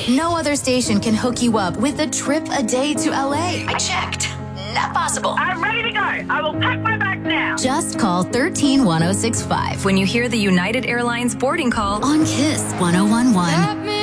No other station can hook you up with a trip a day to LA. I checked. Not possible. I'm ready to go. I will pack my bag now. Just call 131065 When you hear the United Airlines boarding call on KISS 1011.